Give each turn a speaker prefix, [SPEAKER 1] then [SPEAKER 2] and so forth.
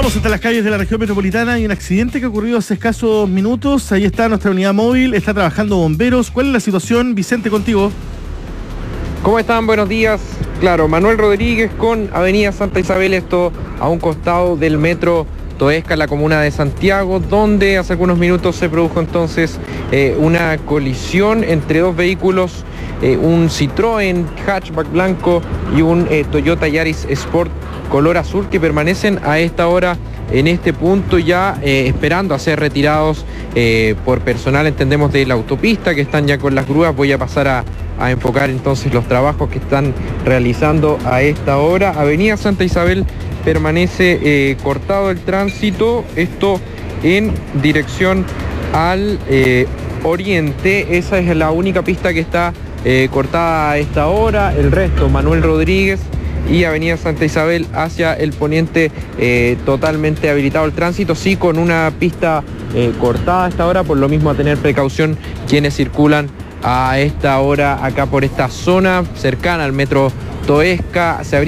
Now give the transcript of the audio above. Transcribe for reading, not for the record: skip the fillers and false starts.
[SPEAKER 1] Vamos hasta las calles de la región metropolitana. Hay un accidente que ha ocurrido hace escasos minutos. Ahí está nuestra unidad móvil, está trabajando bomberos. ¿Cuál es la situación? Vicente, contigo.
[SPEAKER 2] ¿Cómo están? Buenos días. Claro, Manuel Rodríguez con Avenida Santa Isabel, esto a un costado del metro Toesca, en la comuna de Santiago, donde hace algunos minutos se produjo entonces una colisión entre dos vehículos, un Citroën hatchback blanco y un Toyota Yaris Sport color azul, que permanecen a esta hora en este punto ya esperando a ser retirados por personal, entendemos, de la autopista, que están ya con las grúas. Voy a pasar a enfocar entonces los trabajos que están realizando a esta hora. Avenida Santa Isabel permanece cortado el tránsito, esto en dirección al oriente. Esa es la única pista que está cortada a esta hora. El resto, Manuel Rodríguez y Avenida Santa Isabel hacia el poniente, totalmente habilitado el tránsito, sí, con una pista cortada a esta hora, por lo mismo a tener precaución quienes circulan a esta hora acá por esta zona cercana al metro Toesca.